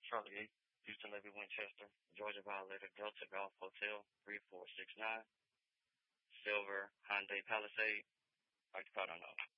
Charlie 8, Houston Levy Winchester, Georgia Violator, Delta Golf Hotel 3469, Silver Hyundai Palisade, occupied unknown.